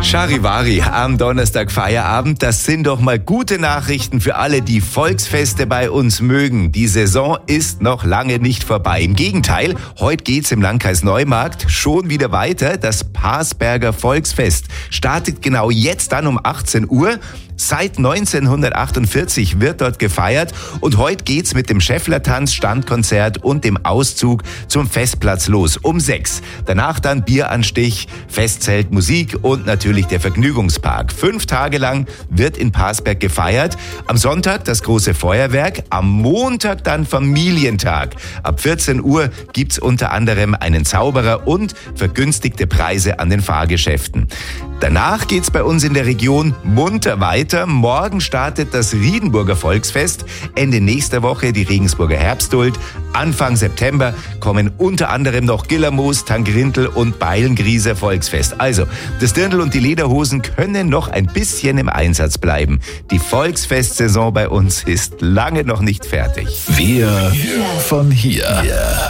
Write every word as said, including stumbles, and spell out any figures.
Charivari, am Donnerstag Feierabend, das sind doch mal gute Nachrichten für alle, die Volksfeste bei uns mögen. Die Saison ist noch lange nicht vorbei. Im Gegenteil, heute geht's im Landkreis Neumarkt schon wieder weiter. Das Parsberger Volksfest startet genau jetzt dann um achtzehn Uhr. Seit neunzehnhundertachtundvierzig wird dort gefeiert und heute geht's mit dem Schäfflertanz, Standkonzert und dem Auszug zum Festplatz los um sechs. Danach dann Bieranstich, Festzelt, Musik und natürlich der Vergnügungspark. Fünf Tage lang wird in Parsberg gefeiert. Am Sonntag das große Feuerwerk, am Montag dann Familientag. Ab vierzehn Uhr gibt's unter anderem einen Zauberer und vergünstigte Preise an den Fahrgeschäften. Danach geht's bei uns in der Region munter weiter. Morgen startet das Riedenburger Volksfest, Ende nächster Woche die Regensburger Herbstduld. Anfang September kommen unter anderem noch Gillermoos, Tangrindl und Beilngrieser Volksfest. Also, das Dirndl und die Lederhosen können noch ein bisschen im Einsatz bleiben. Die Volksfestsaison bei uns ist lange noch nicht fertig. Wir von hier. Yeah.